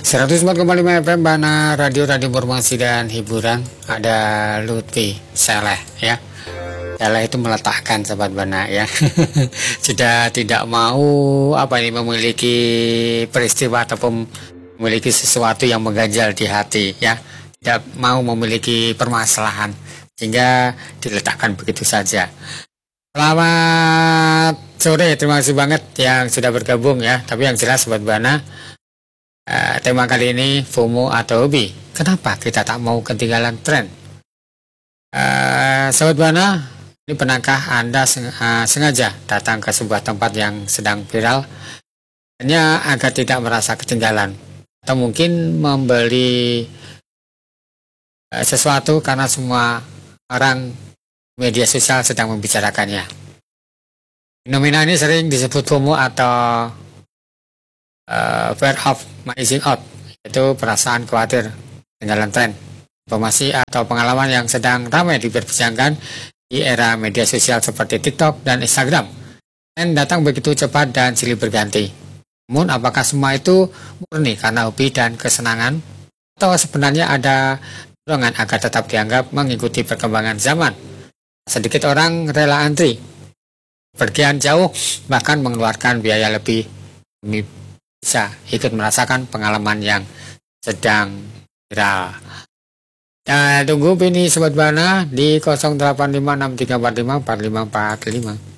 104,5 FM Bana Radio Informasi dan Hiburan. Ada Lutfi Saleh ya. Saleh itu meletakkan Sobat Bana ya. Sudah tidak mau memiliki peristiwa ataupun memiliki sesuatu yang mengganjal di hati ya. Tidak mau memiliki permasalahan sehingga diletakkan begitu saja. Selamat sore, terima kasih banget yang sudah bergabung ya. Tapi yang jelas Sobat Bana, tema kali ini FOMO atau hobi. Kenapa kita tak mau ketinggalan tren? Sobat Bana, ini pernahkah Anda sengaja datang ke sebuah tempat yang sedang viral hanya agar tidak merasa ketinggalan? Atau mungkin membeli sesuatu karena semua orang media sosial sedang membicarakannya. Fenomena ini sering disebut FOMO atau fear of missing out, yaitu perasaan khawatir ketinggalan tren, informasi atau pengalaman yang sedang ramai diperbincangkan di era media sosial seperti TikTok dan Instagram. Tren datang begitu cepat dan silih berganti. Namun apakah semua itu murni karena hobi dan kesenangan, atau sebenarnya ada dorongan agar tetap dianggap mengikuti perkembangan zaman? Sedikit orang rela antri, pergian jauh, bahkan mengeluarkan biaya lebih demi bisa ikut merasakan pengalaman yang sedang viral. Tunggu ini Sobat Bana di 085634545545.